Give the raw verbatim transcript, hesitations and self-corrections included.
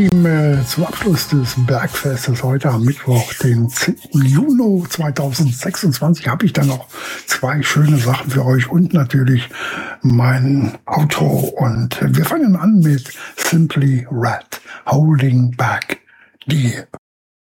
Lieben, äh, zum Abschluss des Bergfestes heute am Mittwoch, den zehnten Juni zweitausendsechsundzwanzig, habe ich dann noch zwei schöne Sachen für euch und natürlich mein Outro. Und wir fangen an mit Simply Red, Holding Back the